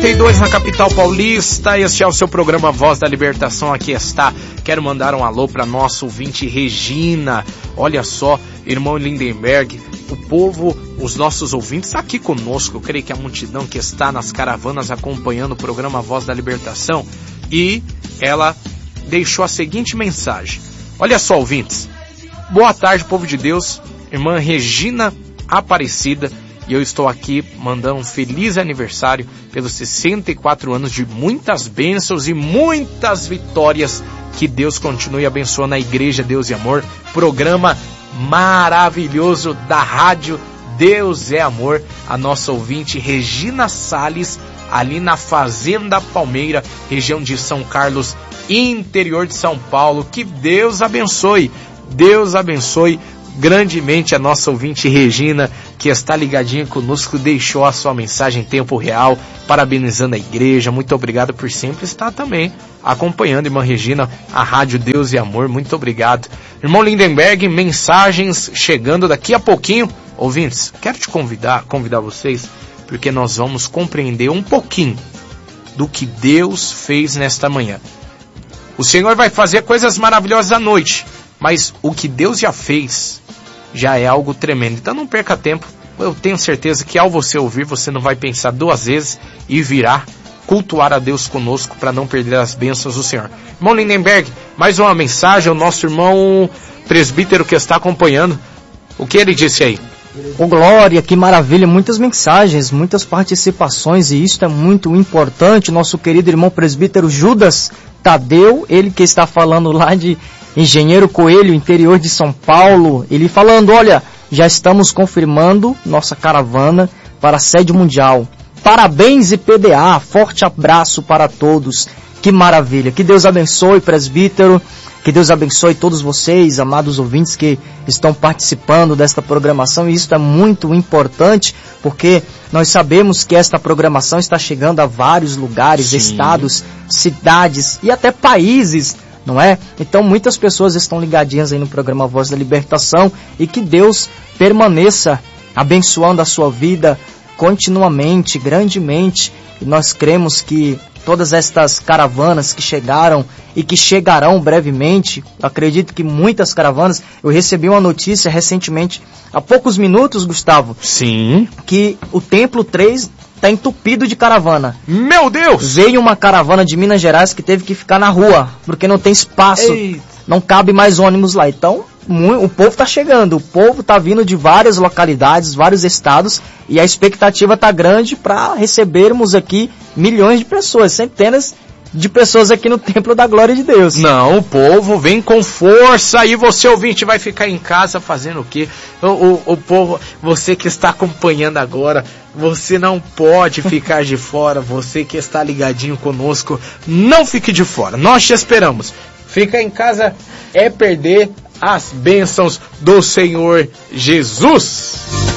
92 na capital paulista. Este é o seu programa Voz da Libertação. Aqui está. Quero mandar um alô para nosso ouvinte Regina. Olha só, irmão Lindenberg, o povo, os nossos ouvintes aqui conosco. Eu creio que a multidão que está nas caravanas acompanhando o programa Voz da Libertação. E ela deixou a seguinte mensagem. Olha só, ouvintes. Boa tarde, povo de Deus. Irmã Regina Aparecida. E eu estou aqui mandando um feliz aniversário pelos 64 anos de muitas bênçãos e muitas vitórias. Que Deus continue abençoando a Igreja Deus e Amor. Programa maravilhoso da rádio Deus é Amor. A nossa ouvinte Regina Salles, ali na Fazenda Palmeira, região de São Carlos, interior de São Paulo. Que Deus abençoe. Deus abençoe grandemente a nossa ouvinte Regina, que está ligadinha conosco, deixou a sua mensagem em tempo real, parabenizando a igreja. Muito obrigado por sempre estar também acompanhando, irmã Regina, a rádio Deus e Amor. Muito obrigado. Irmão Lindenberg, mensagens chegando daqui a pouquinho. Ouvintes, quero te convidar vocês, porque nós vamos compreender um pouquinho do que Deus fez nesta manhã. O Senhor vai fazer coisas maravilhosas à noite, mas o que Deus já fez já é algo tremendo. Então não perca tempo. Eu tenho certeza que ao você ouvir, você não vai pensar duas vezes e virá cultuar a Deus conosco para não perder as bênçãos do Senhor. Irmão Lindenberg, mais uma mensagem ao nosso irmão presbítero que está acompanhando. O que ele disse aí? Ô glória, que maravilha, muitas mensagens, muitas participações, e isso é muito importante. Nosso querido irmão presbítero Judas Tadeu, ele que está falando lá de Engenheiro Coelho, interior de São Paulo, ele falando, olha, já estamos confirmando nossa caravana para a sede mundial. Parabéns, IPDA, forte abraço para todos. Que maravilha, que Deus abençoe, presbítero, que Deus abençoe todos vocês, amados ouvintes que estão participando desta programação. E isso é muito importante, porque nós sabemos que esta programação está chegando a vários lugares, sim, estados, cidades e até países, não é? Então muitas pessoas estão ligadinhas aí no programa Voz da Libertação, e que Deus permaneça abençoando a sua vida continuamente, grandemente. E nós cremos que todas estas caravanas que chegaram e que chegarão brevemente, acredito que muitas caravanas, eu recebi uma notícia recentemente, há poucos minutos, Gustavo, sim, que o Templo 3 está entupido de caravana. Meu Deus! Veio uma caravana de Minas Gerais que teve que ficar na rua, porque não tem espaço, não cabe mais ônibus lá. Então, o povo está chegando, o povo está vindo de várias localidades, vários estados, e a expectativa está grande para recebermos aqui milhões de pessoas, centenas de pessoas aqui no Templo da Glória de Deus. Não, o povo vem com força, e você, ouvinte, vai ficar em casa fazendo o quê? O povo, você que está acompanhando agora, você não pode ficar de fora. Você que está ligadinho conosco, não fique de fora, nós te esperamos. Ficar em casa é perder as bênçãos do Senhor Jesus.